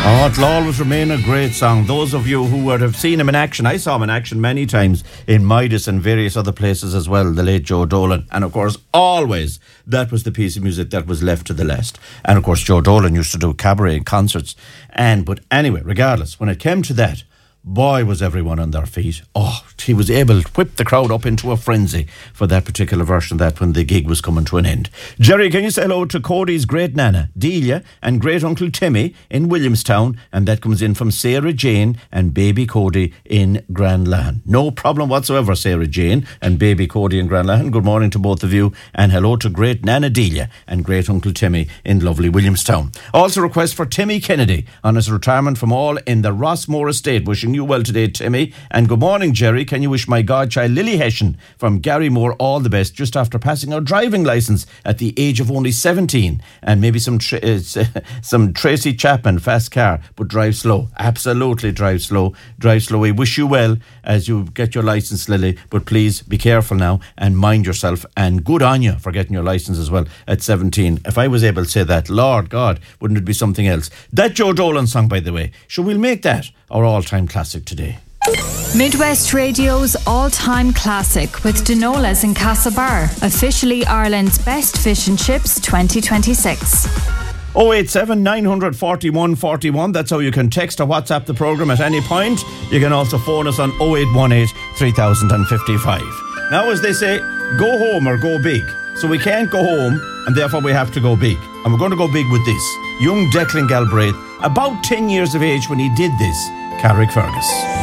Oh, it'll always remain a great song. Those of you who would have seen him in action, I saw him in action many times in Midas and various other places as well, the late Joe Dolan. And of course, always, that was the piece of music that was left to the last. And of course, Joe Dolan used to do cabaret and concerts. But anyway, regardless, when it came to that, boy, was everyone on their feet. Oh, he was able to whip the crowd up into a frenzy for that particular version of that when the gig was coming to an end. Jerry, can you say hello to Cody's great nana, Delia, and great uncle Timmy in Williamstown? And that comes in from Sarah Jane and baby Cody in Grand Lahan. No problem whatsoever, Sarah Jane and baby Cody in Grand Lahan. Good morning to both of you. And hello to great nana Delia and great uncle Timmy in lovely Williamstown. Also request for Timmy Kennedy on his retirement from all in the Rossmore estate. Wishing you well today, Timmy. And good morning, Jerry. Can you wish my godchild Lily Hessian from Gary Moore all the best just after passing her driving licence at the age of only 17? And maybe some Tracy Chapman fast car, but drive slow. Absolutely drive slow. Drive slow. We wish you well as you get your licence, Lily, but please be careful now and mind yourself, and good on you for getting your licence as well at 17. If I was able to say that, Lord God, wouldn't it be something else? That Joe Dolan song, by the way, so we'll make that our all-time classic today. Midwest Radio's all-time classic with Dinolas in Castlebar, officially Ireland's best fish and chips 2026. 087 941 41. That's how you can text or WhatsApp the programme at any point. You can also phone us on 0818 3055. Now, as they say, go home or go big. So we can't go home, and therefore we have to go big. And we're going to go big with this. Young Declan Galbraith, about 10 years of age when he did this, Carrick Fergus.